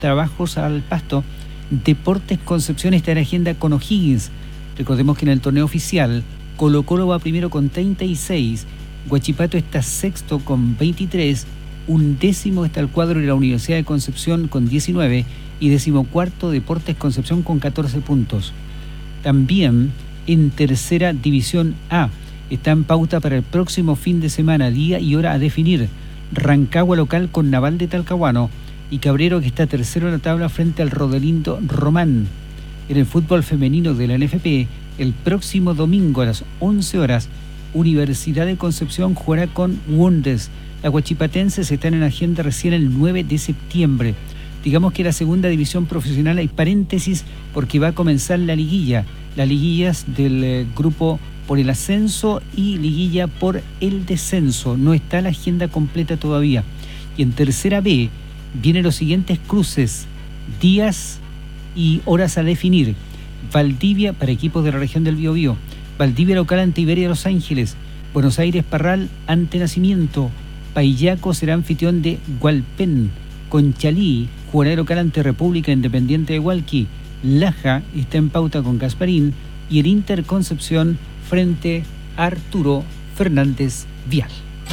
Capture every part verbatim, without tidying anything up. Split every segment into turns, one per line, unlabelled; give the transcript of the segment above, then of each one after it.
trabajos al pasto. Deportes Concepción está en agenda con O'Higgins. Recordemos que en el torneo oficial Colo Colo va primero con treinta y seis, Huachipato está sexto con veintitrés, undécimo está el cuadro de la Universidad de Concepción con diecinueve y decimocuarto Deportes Concepción con catorce puntos. También en tercera división A está en pauta para el próximo fin de semana, día y hora a definir, Rancagua local con Naval de Talcahuano y Cabrero, que está tercero en la tabla frente al Rodelindo Román. En el fútbol femenino de la N F P, el próximo domingo a las once horas, Universidad de Concepción jugará con Wonders. Las huachipatenses están en agenda recién el nueve de septiembre. Digamos que la segunda división profesional hay paréntesis porque va a comenzar la liguilla. Las liguillas del eh, grupo por el ascenso y liguilla por el descenso. No está la agenda completa todavía. Y en tercera B vienen los siguientes cruces, días y horas a definir. Valdivia para equipos de la región del Biobío. Valdivia local ante Iberia Los Ángeles. Buenos Aires Parral ante Nacimiento. Paillaco será anfitrión de Hualpén. Conchalí jugará local ante República Independiente de Hualqui. Laja está en pauta con Gasparín. Y el Inter Concepción frente a Arturo Fernández Vial.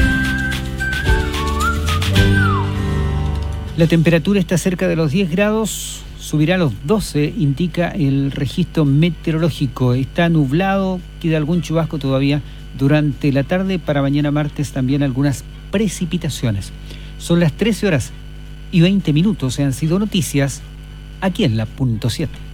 La temperatura está cerca de los diez grados, subirá a los doce, indica el registro meteorológico. Está nublado, queda algún chubasco todavía durante la tarde. Para mañana martes también algunas precipitaciones. Son las trece horas y veinte minutos, han sido noticias aquí en la punto siete.